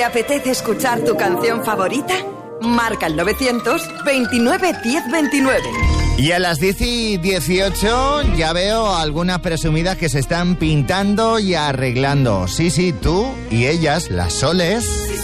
¿Te apetece escuchar tu canción favorita? Marca el 929 1029. Y a las 10:18 ya veo algunas presumidas que se están pintando y arreglando. Sí, tú y ellas, las Soles.